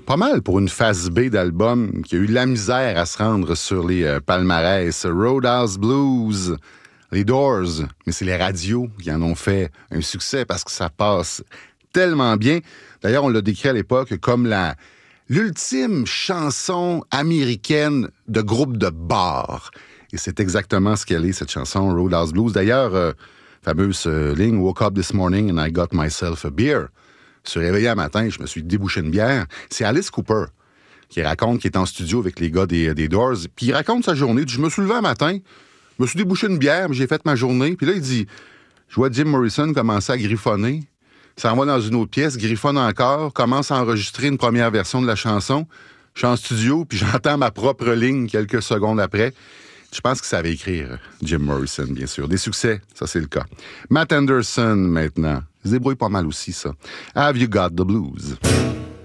Pas mal pour une phase B d'album qui a eu de la misère à se rendre sur les palmarès. Roadhouse Blues, les Doors, mais c'est les radios qui en ont fait un succès parce que ça passe tellement bien. D'ailleurs, on l'a décrit à l'époque comme l'ultime chanson américaine de groupe de bar. Et c'est exactement ce qu'elle est, cette chanson, Roadhouse Blues. D'ailleurs, fameuse ligne, Woke up this morning and I got myself a beer. Je me suis réveillé un matin, je me suis débouché une bière. C'est Alice Cooper qui raconte qu'il est en studio avec les gars des Doors. Puis il raconte sa journée. Je me suis levé un matin, je me suis débouché une bière, mais j'ai fait ma journée. Puis là, il dit, je vois Jim Morrison commencer à griffonner. Il s'en va dans une autre pièce, griffonne encore, commence à enregistrer une première version de la chanson. Je suis en studio, puis j'entends ma propre ligne quelques secondes après. Je pense qu'il savait écrire, Jim Morrison, bien sûr. Des succès, ça c'est le cas. Matt Anderson, maintenant. Il se débrouille pas mal aussi, ça. Have You Got the Blues?